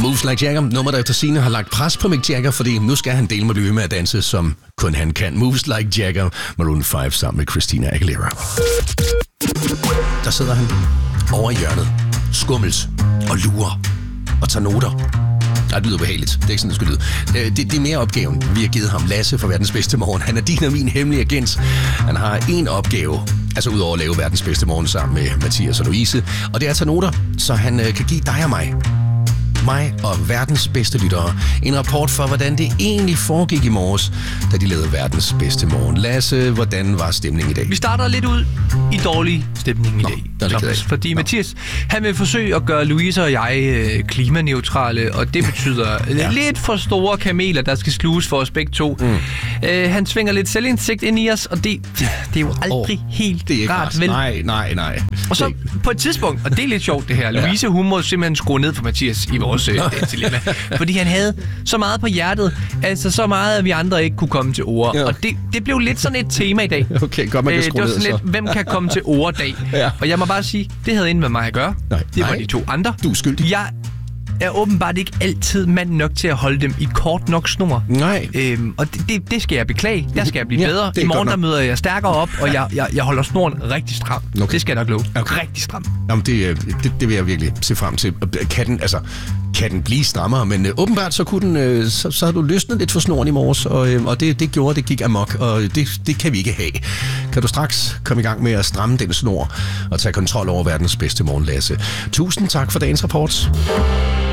Moves Like Jagger, nummer der efter sigende har lagt pres på Mick Jagger, fordi nu skal han dele med blive med at danse, som kun han kan. Moves Like Jagger, Maroon 5 sammen med Christina Aguilera. Der sidder han over i hjørnet, skummels og lurer og tager noter. Det lyder behageligt. Det er ikke sådan, det skulle lyde. Det er mere opgaven, vi har givet ham. Lasse fra Verdens Bedste Morgen. Han er din og min hemmelige agent. Han har en opgave, altså udover at lave Verdens Bedste Morgen sammen med Mathias og Louise. Og det er at tage noter, så han kan give dig og mig og verdens bedste lyttere en rapport for, hvordan det egentlig foregik i morges, da de lavede Verdens Bedste Morgen. Lasse, hvordan var stemningen i dag? Vi starter lidt ud i dårlig stemning i dag. Fordi Mathias, han vil forsøge at gøre Louise og jeg klimaneutrale, og det betyder lidt for store kameler, der skal sluges for os begge to. Han svinger lidt selvindsigt ind i os, og det er jo aldrig helt rart, vel? Nej. Og så på et tidspunkt, og det er lidt sjovt det her, Louise, hun må simpelthen skrue ned for Mathias i vores dilemma. Fordi han havde så meget på hjertet, altså så meget, at vi andre ikke kunne komme til ord. Og det blev lidt sådan et tema i dag. Okay, godt, man kan skrue ned, så. Det var sådan lidt, hvem kan komme til ord-dag? Og jeg må bare sige, det havde ikke med mig at gøre. Det var de to andre. Du er skyldig. Jeg er åbenbart ikke altid mand nok til at holde dem i kort nok snor. Nej. Og det skal jeg beklage. Der skal jeg blive bedre. I morgen der møder jeg stærkere op, og jeg holder snoren rigtig stram. Okay. Det skal jeg nok love. Okay. Rigtig stram. Jamen, det vil jeg virkelig se frem til. Kan den blive strammere? Men åbenbart så kunne den, så havde du løsnet lidt for snoren i morges, og det gjorde, det gik amok, og det kan vi ikke have. Kan du straks komme i gang med at stramme den snor og tage kontrol over Verdens Bedste Morgen, Lasse? Tusind tak for dagens rapport.